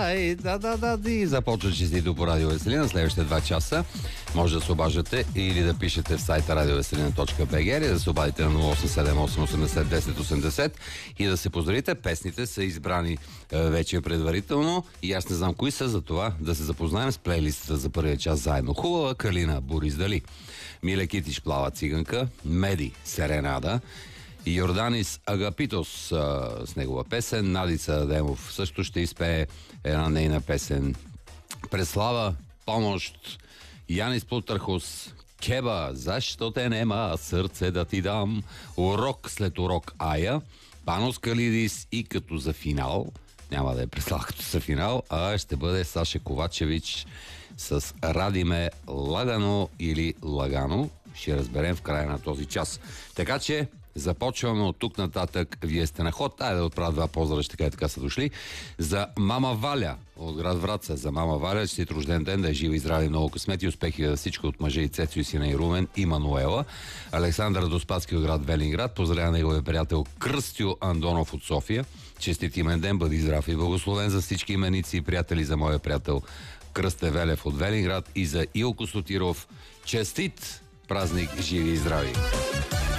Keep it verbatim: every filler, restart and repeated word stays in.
Ай, да, да, да, и започва честито по Радио Веселина. Следващите два часа може да се обаждате или да пишете в сайта радиовеселина точка бг, или да се обадите на нула осем седем осем осемдесет десет осемдесет и да се поздравите. Песните са избрани е, вече предварително и аз не знам кои са, за това да се запознаем с плейлистата за първия час заедно. Хубава Калина, Борис Дали, Миле Китиш, Плава циганка, Меди, Серенада, Йорданис Агапитос а, с негова песен, Надица Адемов също ще изпее една нейна песен. Преслава, Помощ, Янис Плутърхус, Кеба, защо те нема сърце да ти дам, урок след урок Ая, Панос Калидис и като за финал, няма да е Преслава като за финал, а ще бъде Саша Ковачевич с Радиме Лагано или Лагано. Ще разберем в края на този час. Така че започваме от тук нататък. Вие сте на ход. Айде да отправя два поздрава, така и така са дошли. За мама Валя от град Враца. За мама Валя, честит рожден ден, да е жива и здраве, много късмет и успехи за всичко от мъже и Цецо и сина и Румен и Мануела. Александър Доспадски от град Велинград. Поздравя неговия приятел Кръстю Андонов от София. Честит имен ден, бъди здрав и благословен за всички именици и приятели, за моя приятел Кръсте Велев от Велинград и за Илко Сотиров. Честит празник, живи и здрави!